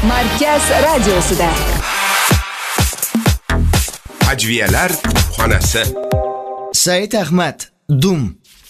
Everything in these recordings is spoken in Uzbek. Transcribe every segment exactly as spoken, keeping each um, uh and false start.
Markaz radiosida Ajviyalar xonasi. Said Ahmad Dum.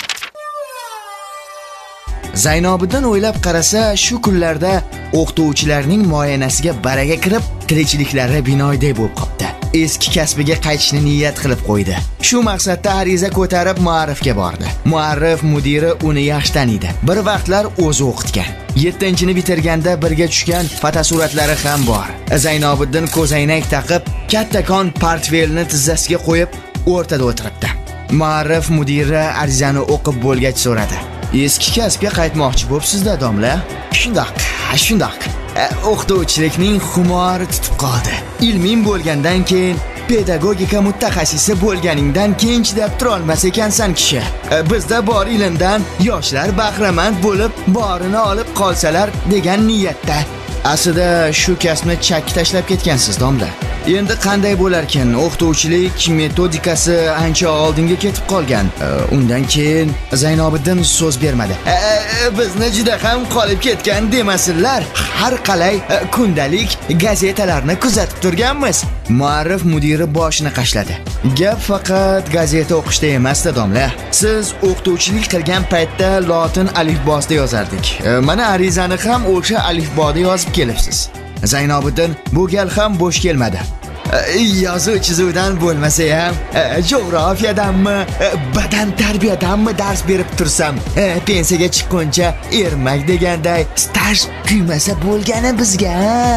Zaynobiddin o'ylab qarasa, shu kunlarda o'qituvchilarning muoyanasiga baraga kirib, tirikchiliklari binoyiday bo'lib qopti. Eski kasbiga qaytishni niyat qilib qo'ydi. Shu maqsadda ariza ko'tarib muarrifga bordi. Muarrif mudiri uni yaxshi taniydi. Bir vaqtlar o'zi o'qitgan. yettinchini bitirganda birga tushgan fotosuratlari ham bor. Zaynobiddin ko'zoynak taqib, kattakon portfelni tizzasiga qo'yib, o'rtada o'tiribdi. Muarrif mudiri arizani o'qib bo'lgach so'radi: "Eski kasbga qaytmoqchi bo'psiz-da, domla?" "Shundoq, shundoq. O'qituvchilikning xumori tutib qoldi. Ilming bo'lgandan keyin, pedagogika mutaxassisi bo'lganingdan keyin chidab tura olmas ekansan kishi. Bizda bor ilmdan yoshlar bahramand bo'lib, borini olib qolsalar degan niyatda. Aslida shu kasbni chakki tashlab ketgansiz, domla. Endi qanday bo'lar ekan? O'qituvchilik metodikasi ancha oldinga ketib qolgan. Undan keyin Zaynobiddin so'z bermadi. E, bizni juda ham qolib ketgan demasinlar. Har qalay kundalik gazetalarni kuzatib turganmiz. Muarrif mudiri boshini qashladi. Gap faqat gazeta o'qishda emas-da, domla. Siz o'qituvchilik qilgan paytda lotin alifbosida yozardik. E, mana arizani ham o'sha alifboda yozib kelibsiz. Zaynobiddin bu gal ham bo'sh kelmadi. Yozuv chizuvdan bo'lmasa ham, jo'g'rofiyadanmi, badan tarbiyadanmi dars berib tursam, pensiyaga chiqquncha ermak deganday staj kuymasa bo'lgani bizga.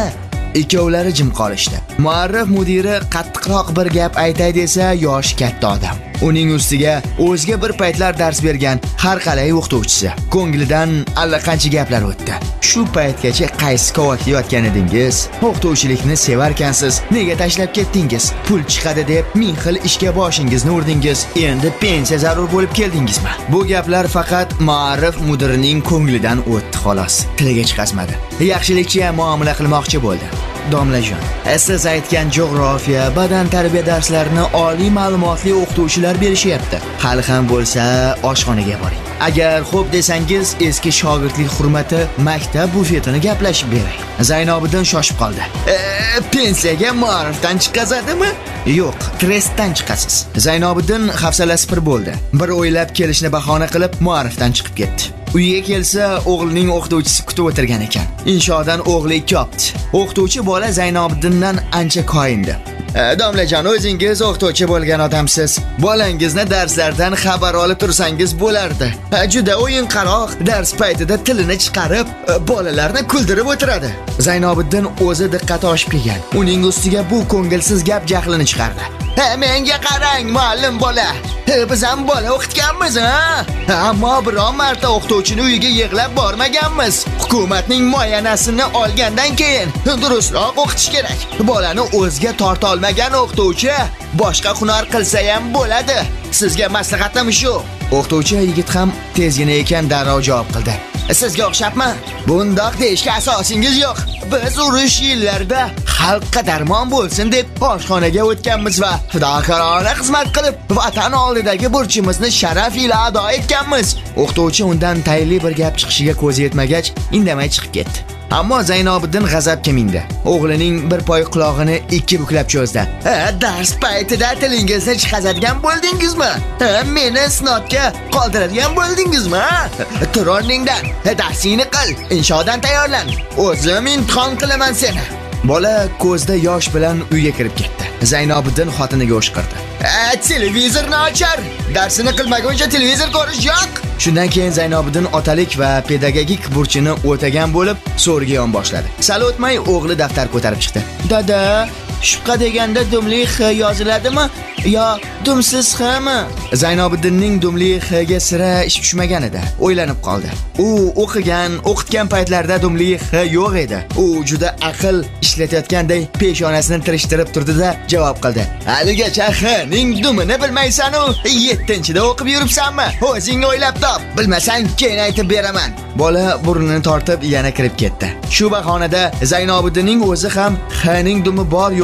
Ikkovlari jim qolishdi. Muarrif mudiri qattiqroq bir gap aytay desa, yoshi katta odam. Uning ustiga o'ziga bir paytlar dars bergan har qalay o'qituvchisi. Ko'nglidan allaqancha gaplar o'tdi. Shu paytgacha qaysi qavatda yotgan edingiz? O'qituvchilikni sevarkansiz, nega tashlab ketdingiz? Pul chiqadi deb ming xil ishga boshingizni urdingiz. Endi pensiya zarur bo'lib keldingizmi? Bu gaplar faqat Muarrif mudirining ko'nglidan o'tdi xolos. Tiliga chiqasmadi. Yaxshilikcha muomala qilmoqchi bo'ldi. Domlajon, siz aytgan jo'g'rofiya, badan tarbiya darslarini oliy ma'lumotli o'qituvchilar berishyapti. Hali ham bo'lsa, oshxonaga boring. Agar xo'p desangiz, eski shogirdlik hurmati maktab bufetini gaplashib beray. Zaynobiddin shoshib qoldi. E, pensiyaga muarrifdan chiqazadimi? Yo'q, trestdan chiqasiz. Zaynobiddin hafsalasi pir bo'ldi. Bir o'ylab kelishni bahona qilib muarrifdan chiqib ketdi. Uyga kelsa, o'g'lining o'qituvchisi kutib o'tirgan ekan. Inshodan o'g'li ikki opti. O'qituvchi bola Zaynobiddindan ancha qoyindi. E, domlajon, o'zingiz o'qituvchi bo'lgan odamsiz. Bolangizni darslardan xabar olib tursangiz bo'lardi. E, juda o'yinqaroq, dars paytida tilini chiqarib, e, bolalarni kuldirib o'tiradi. Zaynobiddin o'zi diqqati oshib kelgan. Uning ustiga bu ko'ngilsiz gap jahlini chiqardi. "He, menga qarang, muallim bola. Biz ham bola o'qitganmiz, ha? Ammo biron marta o'qituvchini uyiga yig'lab bormaganmiz. Hukumatning muoyanasini olgandan keyin durustroq o'qitish kerak. Bolani o'zga torta olmagan o'qituvchi boshqa hunar qilsa ham bo'ladi. Sizga maslahatim shu." O'qituvchi yigit ham tezgina ekan darrov javob qildi. "Sizga o'xshabmi? Bundoq deyishga asosingiz yo'q. Biz urush yillarida xalqqa darmon bo'lsin deb oshxonaga o'tganmiz va fidokorona xizmat qilib, vatan oldidagi burchimizni sharaf ila ado etganmiz." O'qituvchi undan tayinli bir gap chiqishiga ko'zi yetmagach, indamay chiqib ketdi. Ammo Zaynobiddin g'azabga mindi. O'g'lining bir poy quloqini ikki buklab cho'zdi. "Ha, dars paytida tilingizni chiqazadigan bo'ldingizmi? Ha, meni sinodga qoldiradigan bo'ldingizmi? Tur o'rningdan, darsingni qil, inshodan tayyorlan. O'zim imtihon qilaman seni." Bola ko'zda yosh bilan uyga kirib ketdi. Zaynobiddin xotiniga o'shqirdi: "E, televizorni ochar. Darsini qilmaguncha televizor ko'rish yo'q." Shundan keyin Zaynobiddin otalik va pedagogik burchini o'tagan bo'lib, so'riga yon boshladi. Sal o'tmay o'g'li daftar ko'tarib chiqdi. "Dada, shubha deganda dumli x yoziladimi yo dumsiz xmi?" Zaynobiddinning dumli xga sira ish tushmagan edi. O'ylanib qoldi. U o'qigan, o'qitgan paytlarda dumli x yo'q edi. U juda aql ishlatayotganday peshonasini tirishtirib turdi-da javob qildi: "Haligacha xning dumini bilmaysan-u, yettinchida o'qib yuribsanmi? O'zing o'ylab top. Bilmasang keyin aytib beraman." Bola burnini tortib yana kirib ketdi. Shu bahonada Zaynobiddinning o'zi ham xning dumi bor yo'q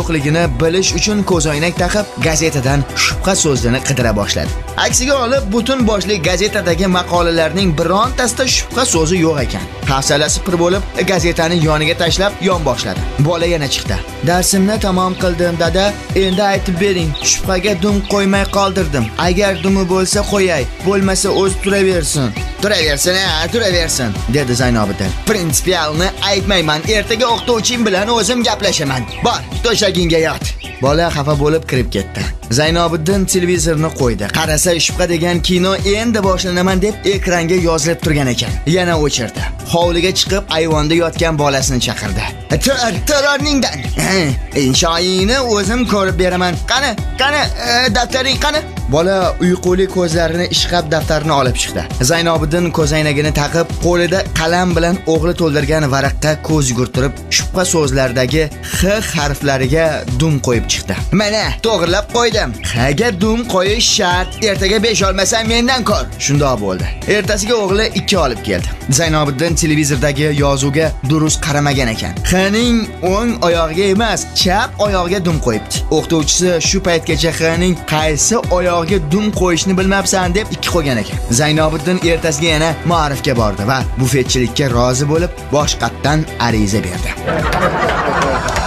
yo'qligini bilish uchun ko'zoynak taqib gazetadan shubha so'zini qidira boshladi. Aksiga olib, butun boshli gazetadagi maqolalarning birontasida shubha so'zi yo'q ekan. Hafsalasi pir bo'lib, gazetani yoniga tashlab yon boshladi. Bola yana chiqdi. Darsimni tamom qildim, dada. Endi aytib bering, shubhaga dum qo'ymay qoldirdim. Agar dumi bo'lsa qo'yay, bo'lmasa o'z turaversin. Turaversin, ha, turaversin, dedi Zaynobiddin. Prinsipialni aytmayman, ertaga o'qituvchim bilan o'zim gaplashaman. Bor, to'shagingga yot. Bola xafa bo'lib kirib ketdi. Zaynobiddin televizorni qo'ydi. Qarasa, shubha degan kino endi boshlanaman deb ekranga yozilib turgan ekan. Yana o'chirdi. Hovliga chiqib, ayvonda yotgan bolasini chaqirdi. Tur, tur o'rningdan. Inshoyingni o'zim ko'rib beraman. Qani, qani, daftaring qani? Bola uyquli ko'zlarini ishqab daftarni olib chiqdi. Zaynobiddin ko'zoynagini taqib, qo'lida qalam bilan o'g'li to'ldirgan varaqqa ko'z yugurtirib, shubha so'zlardagi X harflariga dum qo'yib chiqdi. Mana, to'g'rilab qo'ydim. Xga dum qo'yish shart. Ertaga besh olmasam mendan ko'r. Shundoq bo'ldi. Ertasiga o'g'li ikki olib keldi. Zaynobiddin televizordagi yozuvga durust qaramagan ekan. Xning o'ng oyog'iga emas, chap oyog'iga dum qo'yibdi. O'qituvchisi shu paytgacha Xning qaysi oyog'iga dum qo'yishni bilmabsan deb ikki qo'ygan ekan. Zaynobiddin ertasiga yana ma'rifga bordi va bufetchilikka rozi bo'lib, boshqatdan ariza berdi.